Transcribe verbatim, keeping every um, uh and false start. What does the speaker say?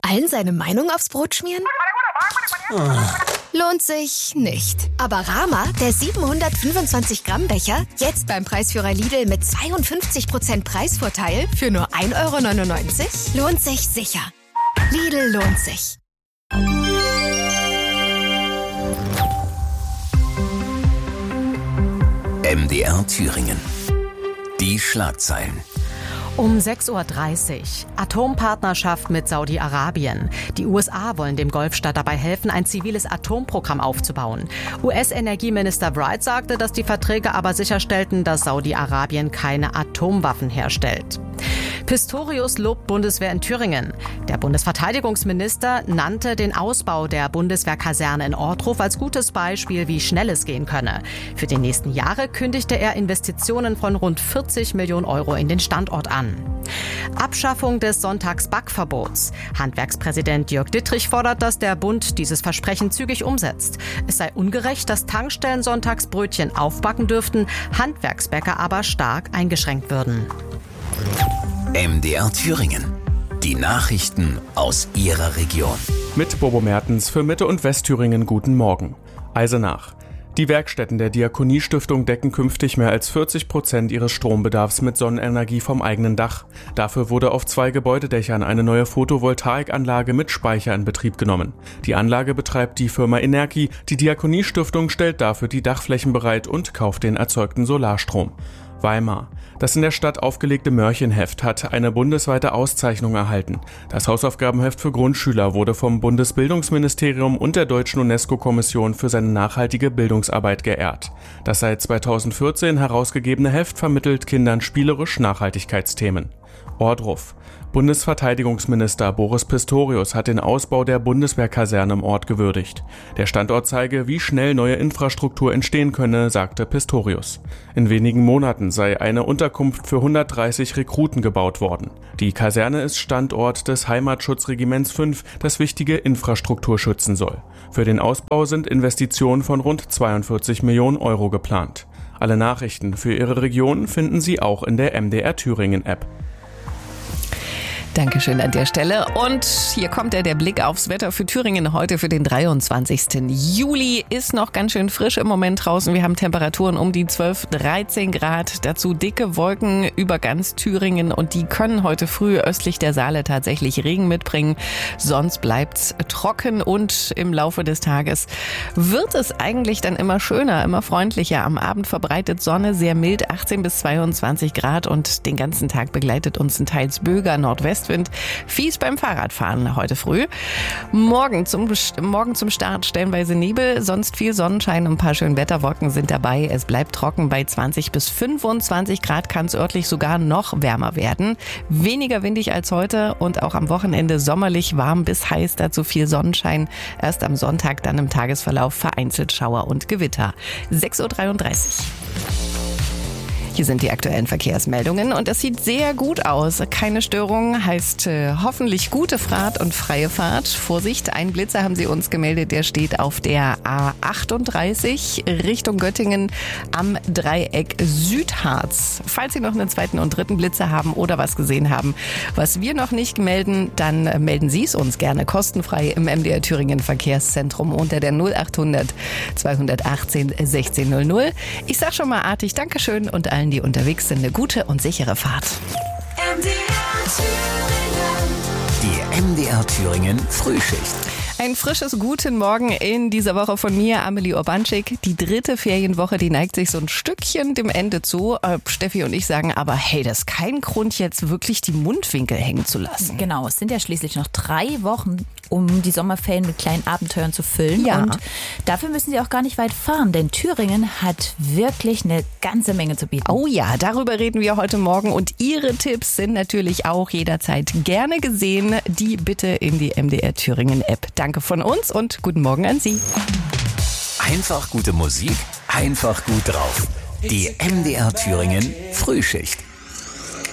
Allen seine Meinung aufs Brot schmieren? Lohnt sich nicht. Aber Rama, der siebenhundertfünfundzwanzig Gramm Becher, jetzt beim Preisführer Lidl mit zweiundfünfzig Prozent Preisvorteil für nur ein Euro neunundneunzig, lohnt sich sicher. Lidl lohnt sich. M D R Thüringen. Die Schlagzeilen. Um sechs Uhr dreißig. Atompartnerschaft mit Saudi-Arabien. Die U S A wollen dem Golfstaat dabei helfen, ein ziviles Atomprogramm aufzubauen. U S-Energieminister Wright sagte, dass die Verträge aber sicherstellten, dass Saudi-Arabien keine Atomwaffen herstellt. Pistorius lobt Bundeswehr in Thüringen. Der Bundesverteidigungsminister nannte den Ausbau der Bundeswehrkaserne in Ortruf als gutes Beispiel, wie schnell es gehen könne. Für die nächsten Jahre kündigte er Investitionen von rund vierzig Millionen Euro in den Standort an. Abschaffung des Sonntagsbackverbots. Handwerkspräsident Jörg Dittrich fordert, dass der Bund dieses Versprechen zügig umsetzt. Es sei ungerecht, dass Tankstellen sonntags Brötchen aufbacken dürften, Handwerksbäcker aber stark eingeschränkt würden. M D R Thüringen. Die Nachrichten aus Ihrer Region. Mit Bobo Mertens für Mitte- und Westthüringen guten Morgen. Eisenach. Die Werkstätten der Diakoniestiftung decken künftig mehr als vierzig Prozent ihres Strombedarfs mit Sonnenenergie vom eigenen Dach. Dafür wurde auf zwei Gebäudedächern eine neue Photovoltaikanlage mit Speicher in Betrieb genommen. Die Anlage betreibt die Firma Energie. Die Diakoniestiftung stellt dafür die Dachflächen bereit und kauft den erzeugten Solarstrom. Weimar. Das in der Stadt aufgelegte Mörchenheft hat eine bundesweite Auszeichnung erhalten. Das Hausaufgabenheft für Grundschüler wurde vom Bundesbildungsministerium und der Deutschen UNESCO-Kommission für seine nachhaltige Bildungsarbeit geehrt. Das seit zweitausendvierzehn herausgegebene Heft vermittelt Kindern spielerisch Nachhaltigkeitsthemen. Ohrdruf. Bundesverteidigungsminister Boris Pistorius hat den Ausbau der Bundeswehrkaserne im Ort gewürdigt. Der Standort zeige, wie schnell neue Infrastruktur entstehen könne, sagte Pistorius. In wenigen Monaten sei eine Unterkunft für hundertdreißig Rekruten gebaut worden. Die Kaserne ist Standort des Heimatschutzregiments fünf, das wichtige Infrastruktur schützen soll. Für den Ausbau sind Investitionen von rund zweiundvierzig Millionen Euro geplant. Alle Nachrichten für Ihre Region finden Sie auch in der M D R Thüringen App. Dankeschön an der Stelle. Und hier kommt ja der Blick aufs Wetter für Thüringen heute für den dreiundzwanzigsten Juli. Ist noch ganz schön frisch im Moment draußen. Wir haben Temperaturen um die zwölf, dreizehn Grad. Dazu dicke Wolken über ganz Thüringen. Und die können heute früh östlich der Saale tatsächlich Regen mitbringen. Sonst bleibt's trocken. Und im Laufe des Tages wird es eigentlich dann immer schöner, immer freundlicher. Am Abend verbreitet Sonne, sehr mild, achtzehn bis zweiundzwanzig Grad. Und den ganzen Tag begleitet uns ein teils böiger Nordwest. Wind. Fies beim Fahrradfahren heute früh. Morgen zum, morgen zum Start stellenweise Nebel, sonst viel Sonnenschein und ein paar schöne Wetterwolken sind dabei. Es bleibt trocken bei zwanzig bis fünfundzwanzig Grad, kann es örtlich sogar noch wärmer werden. Weniger windig als heute und auch am Wochenende sommerlich warm bis heiß, dazu viel Sonnenschein. Erst am Sonntag dann im Tagesverlauf vereinzelt Schauer und Gewitter. sechs Uhr dreiunddreißig. Hier sind die aktuellen Verkehrsmeldungen und es sieht sehr gut aus. Keine Störung heißt äh, hoffentlich gute Fahrt und freie Fahrt. Vorsicht, ein Blitzer haben Sie uns gemeldet, der steht auf der A achtunddreißig Richtung Göttingen am Dreieck Südharz. Falls Sie noch einen zweiten und dritten Blitzer haben oder was gesehen haben, was wir noch nicht melden, dann äh, melden Sie es uns gerne kostenfrei im M D R Thüringen Verkehrszentrum unter der null achthundert zweihundertachtzehn sechzehn null null. Ich sag schon mal artig Dankeschön und allen, die unterwegs sind, eine gute und sichere Fahrt. M D R Thüringen. Die M D R Thüringen Frühschicht. Ein frisches Guten Morgen in dieser Woche von mir, Amelie Urbanczyk. Die dritte Ferienwoche, die neigt sich so ein Stückchen dem Ende zu. Äh, Steffi und ich sagen aber, hey, das ist kein Grund, jetzt wirklich die Mundwinkel hängen zu lassen. Genau, es sind ja schließlich noch drei Wochen, um die Sommerferien mit kleinen Abenteuern zu füllen. Ja. Und dafür müssen Sie auch gar nicht weit fahren, denn Thüringen hat wirklich eine ganze Menge zu bieten. Oh ja, darüber reden wir heute Morgen und Ihre Tipps sind natürlich auch jederzeit gerne gesehen. Die bitte in die M D R Thüringen App. Danke von uns und guten Morgen an Sie. Einfach gute Musik, einfach gut drauf. Die M D R Thüringen Frühschicht.